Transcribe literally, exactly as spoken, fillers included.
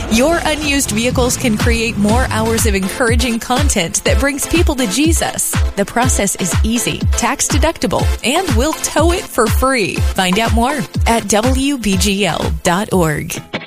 Your unused vehicles can create more hours of encouraging content that brings people to Jesus. The process is easy, tax deductible, and we'll tow it for free. Find out more at W B G L dot org.